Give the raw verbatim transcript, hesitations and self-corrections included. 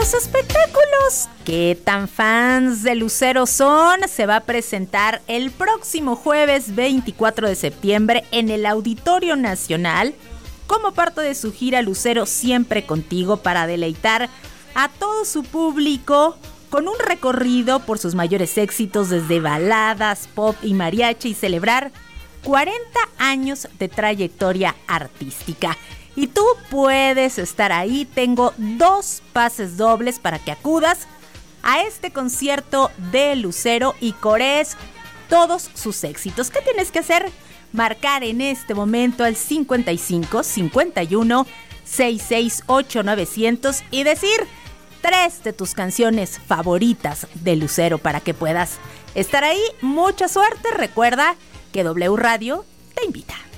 los espectáculos. ¿Qué tan fans de Lucero son? Se va a presentar el próximo jueves veinticuatro de septiembre en el Auditorio Nacional como parte de su gira Lucero Siempre Contigo, para deleitar a todo su público con un recorrido por sus mayores éxitos desde baladas, pop y mariachi, y celebrar cuarenta años de trayectoria artística. Y tú puedes estar ahí. Tengo dos pases dobles para que acudas a este concierto de Lucero y corees todos sus éxitos. ¿Qué tienes que hacer? Marcar en este momento al cincuenta y cinco, cincuenta y uno, sesenta y seis, ocho mil novecientos y decir tres de tus canciones favoritas de Lucero para que puedas estar ahí. Mucha suerte. Recuerda que W Radio te invita.